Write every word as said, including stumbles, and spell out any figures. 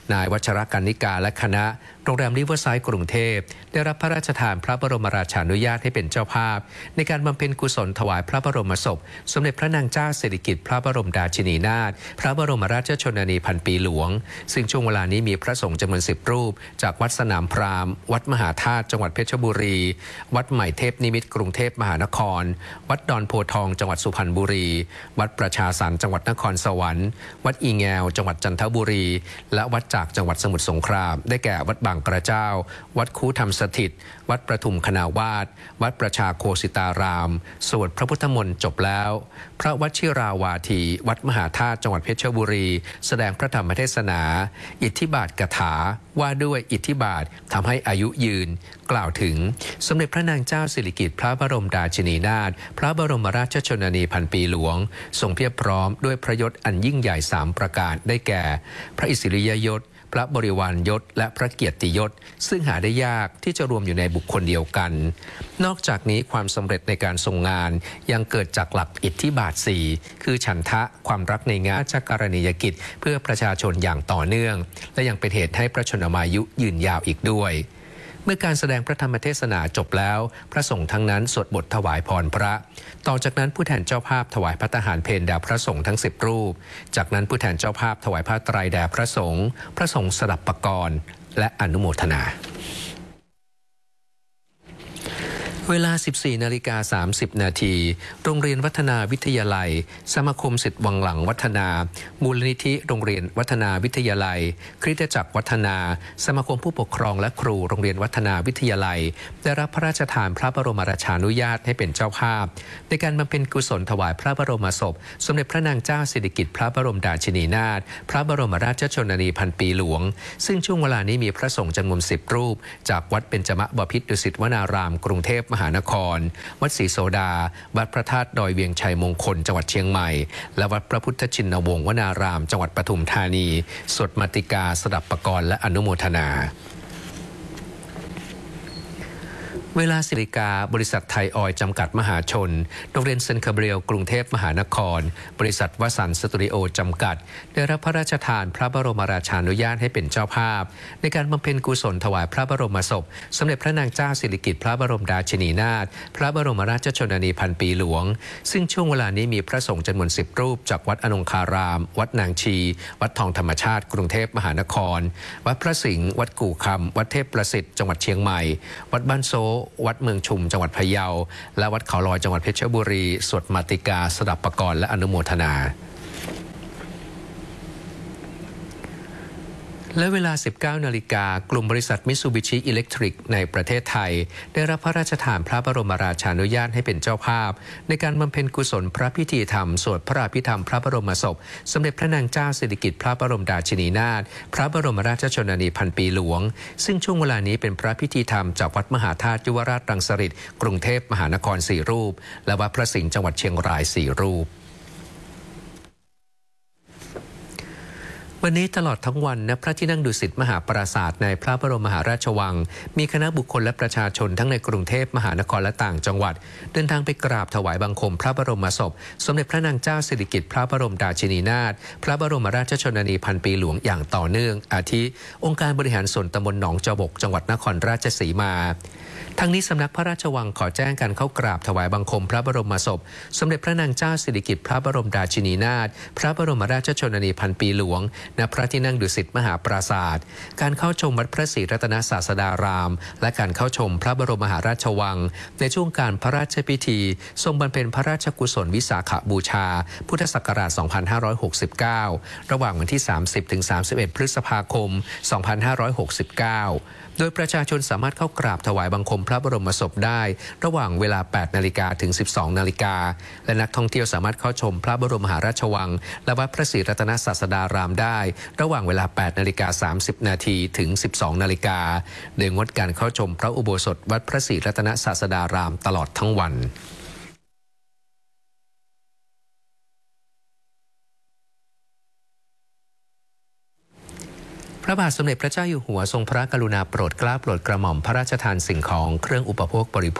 นายวัชรกันนิกาและคณะโรงแรมริเวอร์ไซด์กรุงเทพได้รับพระราชทานพระบรมราชานุญาตให้เป็นเจ้าภาพในการบำเพ็ญกุศลถวายพระบรมศพสมเด็จพระนางเจ้าสิริกิติ์พระบรมราชินีนาถพระบรมราชชนนีพันปีหลวงซึ่งช่วงเวลานี้มีพระสงฆ์จำนวนสิบรูปจากวัดสนามพราหมณ์วัดมหาธาตุจังหวัดเพชรบุรีวัดใหม่เทพนิมิตรกรุงเทพมหานครวัดดอนโพทองจังหวัดสุพรรณบุรีวัดประชาสรรค์จังหวัดนครสวรรค์วัดอีแงวจังหวัดจันทบุรีและวัดจากจังหวัดสมุทรสงครามได้แก่วัดบางกระเจ้าวัดคูธรรมสถิตวัดประทุมคณาวาสวัดประชาโคสิตารามสวดพระพุทธมนต์จบแล้วพระวชิราวาทีวัดมหาธาตุจังหวัดเพชรบุรีแสดงพระธรรมเทศนาอิทธิบาทกถาว่าด้วยอิทธิบาททำให้อายุยืนกล่าวถึงสมเด็จพระนางเจ้าสิริกิติ์พระบรมราชินีนาถพระบรมราชชนนีพันปีหลวงทรงเพียบพร้อมด้วยพระยศอันยิ่งใหญ่สามประการได้แก่พระอิสริยยศพระบริวารยศและพระเกียรติยศซึ่งหาได้ยากที่จะรวมอยู่ในบุคคลเดียวกันนอกจากนี้ความสำเร็จในการทรงงานยังเกิดจากหลักอิทธิบาทสี่คือฉันทะความรักในงานราชกรณียกิจเพื่อประชาชนอย่างต่อเนื่องและยังเป็นเหตุให้พระชนมายุยืนยาวอีกด้วยเมื่อการแสดงพระธรรมเทศนาจบแล้วพระสงฆ์ทั้งนั้นสวดบทถวายพรพระต่อจากนั้นผู้แทนเจ้าภาพถวายพระทหารเพลแด่พระสงฆ์ทั้งสิบรูปจากนั้นผู้แทนเจ้าภาพถวายผ้าไตรแด่พระสงฆ์พระสงฆ์สดับปกรณ์และอนุโมทนาเวลา สิบสี่นาฬิกาสามสิบนาทีโรงเรียนวัฒนาวิทยาลัยสมาคมศิษย์วังหลังวัฒนามูลนิธิโรงเรียนวัฒนาวิทยาลัยคริสตจักรวัฒนาสมาคมผู้ปกครองและครูโรงเรียนวัฒนาวิทยาลัยได้รับพระราชทานพระบรมราชานุญาตให้เป็นเจ้าภาพในการบำเพ็ญกุศลถวายพระบรมศพสมเด็จพระนางเจ้าสิริกิติ์พระบรมราชินีนาถพระบรมราชชนนีพันปีหลวงซึ่งช่วงเวลานี้มีพระสงฆ์จำนวนสิบรูปจากวัดเบญจมบพิตรดุสิตวนารามกรุงเทพมหานครวัดศรีโสดาวัดพระธาตุดอยเวียงชัยมงคลจังหวัดเชียงใหม่และวัดพระพุทธชินวงศ์วนารามจังหวัดปทุมธานีสวดมาติกาสดับปกรณ์และอนุโมทนาเวลาสิริกาบริษัทไทยออยล์จำกัดมหาชนโรงเรียนเซนต์คาเบรียลกรุงเทพมหานครบริษัทวสันต์สตูดิโอจำกัดได้รับพระราชทานพระบรมราชานุญาตให้เป็นเจ้าภาพในการบำเพ็ญกุศลถวายพระบรมศพสมเด็จพระนางเจ้าสิริกิติ์พระบรมราชินีนาถพระบรมราชชนนีพันปีหลวงซึ่งช่วงเวลานี้มีพระสงฆ์จำนวนสิบรูปจากวัดอนงคารามวัดนางชีวัดทองธรรมชาติกรุงเทพมหานครวัดพระสิงห์วัดกู่คำวัดเทพประสิทธิ์จังหวัดเชียงใหม่วัดบ้านโซวัดเมืองชุมจังหวัดพะเยาและวัดเขาลอยจังหวัดเพชรบุรีสวดมาติกาสดับปกรณ์และอนุโมทนาและเวลา สิบเก้านาฬิกากลุ่มบริษัทมิตซูบิชิอิเล็กทริกในประเทศไทยได้รับพระราชทานพระบรมราชานุญาตให้เป็นเจ้าภาพในการบำเพ็ญกุศลพระพิธีธรรมสวดพระอภิธรรมพระบรมศพสมเด็จพระนางเจ้าสิริกิติ์พระบรมราชินีนาถพระบรมราชชนนีพันปีหลวงซึ่งช่วงเวลานี้เป็นพระพิธีธรรมจากวัดมหาธาตุยุวราชรังสฤษฎ์กรุงเทพมหานครสี่รูปและวัดพระสิงห์จังหวัดเชียงรายสี่รูปวันนี้ตลอดทั้งวันณพระที่นั่งดุสิตมหาปราสาทในพระบรมมหาราชวังมีคณะบุคคลและประชาชนทั้งในกรุงเทพมหานครและต่างจังหวัดเดินทางไปกราบถวายบังคมพระบรมศพสมเด็จพระนางเจ้าสิริกิติ์พระบรมราชินีนาถพระบรมราชชนนีพันปีหลวงอย่างต่อเนื่องอาทิองค์การบริหารส่วนตำบลหนองจบกจังหวัดนครราชสีมาทั้งนี้สำนักพระราชวังขอแจ้งการเข้ากราบถวายบังคมพระบรมศพสมเด็จพระนางเจ้าสิริกิติ์พระบรมราชินีนาถพระบรมราชชนนีพันปีหลวงณพระที่นั่งดุสิตมหาปราสาทการเข้าชมวัดพระศรีรัตนศาสดารามและการเข้าชมพระบรมมหาราชวังในช่วงการพระราชพิธีทรงบำเพ็ญพระราชกุศลวิสาขบูชาพุทธศักราชสองพันห้าร้อยหกสิบเก้าระหว่างวันที่สามสิบถึงสามสิบเอ็ดพฤษภาคมสองพันห้าร้อยหกสิบเก้าโดยประชาชนสามารถเข้ากราบถวายบังคมพระบรมศพได้ระหว่างเวลา แปดนาฬิกา ถึง สิบสองนาฬิกาและนักท่องเที่ยวสามารถเข้าชมพระบรมมหาราชวังและวัดพระศรีรัตนศาสดารามได้ระหว่างเวลา แปดนาฬิกาสามสิบนาทีถึง สิบสองนาฬิกาโดยงดการเข้าชมพระอุโบสถวัดพระศรีรัตนศาสดารามตลอดทั้งวัน พระบาทสมเด็จพระเจ้าอยู่หัวทรงพระกรุณาโปรดเกล้าโปรดกระหม่อมพระราชทานสิ่งของเครื่องอุปโภคบริโภค